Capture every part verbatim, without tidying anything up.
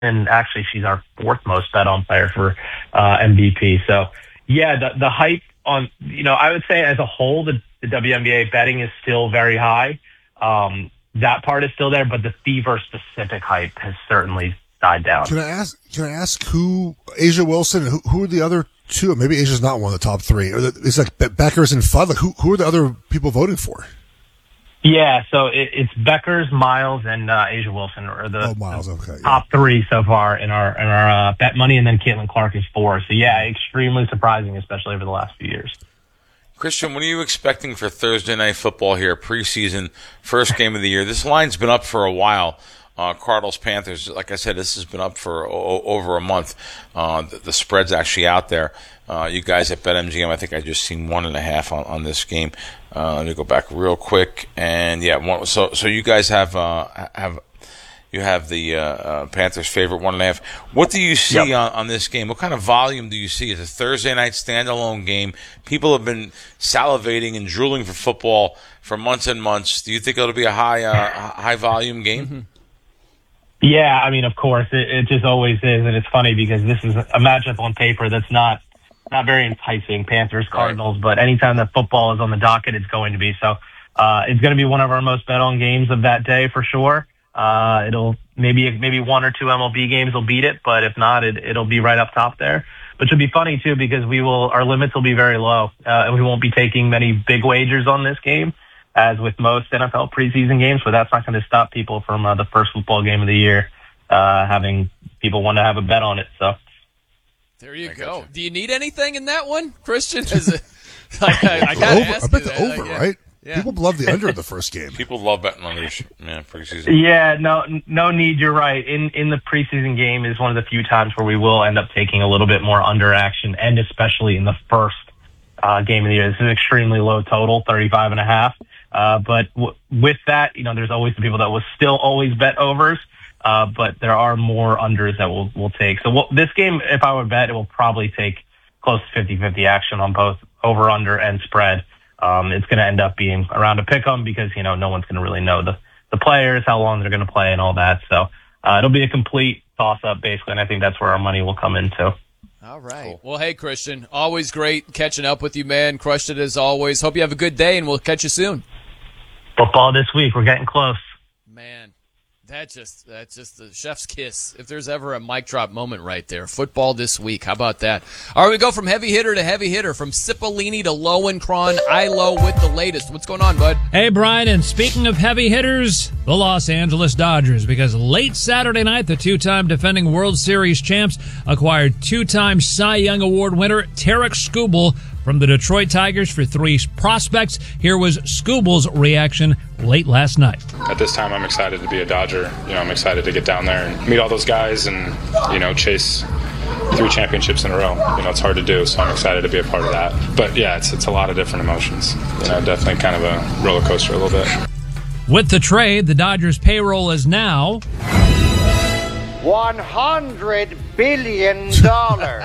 and actually she's our fourth most bet on player for uh, M V P. So, yeah, the the hype on, you know, I would say as a whole, the, the W N B A betting is still very high. Um, that part is still there, but the Fever-specific hype has certainly died down. Can I ask? Can I ask who A'ja Wilson? Who, who are the other two? Maybe Asia's not one of the top three. Or the, it's like Beckers and Fudd. Like who? Who are the other people voting for? Yeah, so it, it's Beckers, Miles, and uh, A'ja Wilson are the, oh, Miles, okay, yeah. top three so far in our in our uh, bet money, and then Caitlin Clark is four. So yeah, extremely surprising, especially over the last few years. Christian, what are you expecting for Thursday Night Football here, preseason, first game of the year? This line's been up for a while. Uh, Cardinals, Panthers, like I said, this has been up for o- over a month. Uh, the, the spread's actually out there. Uh, you guys at BetMGM, I think I just seen one and a half on, on this game. Uh, let me go back real quick, and yeah, one, so so you guys have uh, have you have the uh, uh, Panthers' favorite one and a half. What do you see yep. on, on this game? What kind of volume do you see? It's a Thursday night standalone game. People have been salivating and drooling for football for months and months. Do you think it'll be a high uh, high volume game? Mm-hmm. Yeah, I mean, of course, it, it just always is, and it's funny because this is a matchup on paper that's not not very enticing, Panthers, Cardinals, right. But anytime that football is on the docket, it's going to be. So uh, it's going to be one of our most bet-on games of that day for sure. Uh, it'll maybe maybe one or two M L B games will beat it, but if not, it, it'll be right up top there. Which will be funny, too, because we will our limits will be very low, uh, and we won't be taking many big wagers on this game, as with most N F L preseason games, but that's not going to stop people from uh, the first football game of the year uh, having people want to have a bet on it. So there you I go. gotcha. Do you need anything in that one, Christian? Is it, like, I, I, gotta over, ask I bet you the that. over, yeah. right? Yeah. People love the under of the first game. People love betting on these, man, preseason. Yeah, no, no need. You're right. In in the preseason game is one of the few times where we will end up taking a little bit more under action, and especially in the first uh, game of the year. This is an extremely low total, thirty-five and a half. Uh, but w- with that, you know, there's always the people that will still always bet overs, uh, but there are more unders that we'll, we'll take. So we'll, this game, if I would bet, it will probably take close to fifty-fifty action on both over, under, and spread. Um, it's going to end up being around a pick 'em because, you know, no one's going to really know the, the players, how long they're going to play and all that. So uh, it'll be a complete toss-up, basically, and I think that's where our money will come into. All right. Cool. Well, hey, Christian, always great catching up with you, man. Crushed it as always. Hope you have a good day, and we'll catch you soon. Football this week. We're getting close. Man, that's just that's just the chef's kiss. If there's ever a mic drop moment right there. Football this week. How about that? All right, we go from heavy hitter to heavy hitter, from Cipollini to Lowenkron. Ilo with the latest. What's going on, bud? Hey, Brian, and speaking of heavy hitters, the Los Angeles Dodgers, because late Saturday night, the two-time defending World Series champs acquired two-time Cy Young Award winner Tarik Skubal from the Detroit Tigers for three prospects. Here was Skubal's reaction late last night. At this time, I'm excited to be a Dodger. You know, I'm excited to get down there and meet all those guys and, you know, chase three championships in a row. You know, it's hard to do, so I'm excited to be a part of that. But, yeah, it's it's a lot of different emotions. You know, definitely kind of a roller coaster a little bit. With the trade, the Dodgers' payroll is now one hundred billion dollars.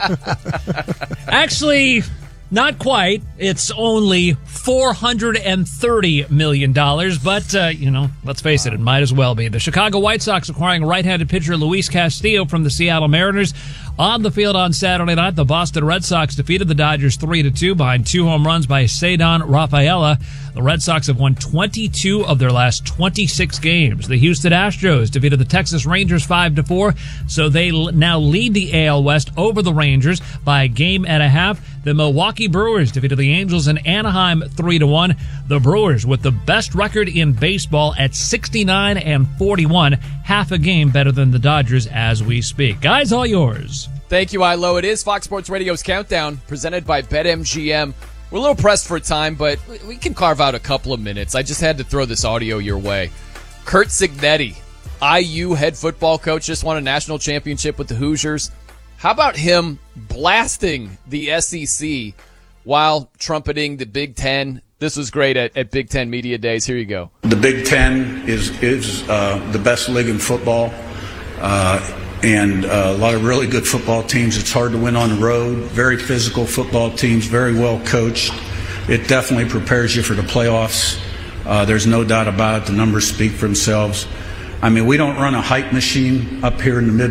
Actually, not quite. It's only four hundred thirty million dollars, but, uh, you know, let's face it, it might as well be. The Chicago White Sox acquiring right-handed pitcher Luis Castillo from the Seattle Mariners. On the field on Saturday night, the Boston Red Sox defeated the Dodgers three to two behind two home runs by Ceddanne Rafaela. The Red Sox have won twenty-two of their last twenty-six games. The Houston Astros defeated the Texas Rangers five to four, so they now lead the A L West over the Rangers by a game and a half. The Milwaukee Brewers defeated the Angels in Anaheim three to one. The Brewers with the best record in baseball at sixty-nine and forty-one, half a game better than the Dodgers as we speak. Guys, all yours. Thank you, Ilo. It is Fox Sports Radio's Countdown, presented by BetMGM. We're a little pressed for time, but we can carve out a couple of minutes. I just had to throw this audio your way. Curt Cignetti, I U head football coach, just won a national championship with the Hoosiers. How about him blasting the S E C while trumpeting the Big Ten? This was great at, at Big Ten Media Days. Here you go. The Big Ten is, is uh, the best league in football. Uh, and uh, a lot of really good football teams. It's hard to win on the road. Very physical football teams, very well coached. It definitely prepares you for the playoffs. Uh, there's no doubt about it. The numbers speak for themselves. I mean, we don't run a hype machine up here in the Midwest.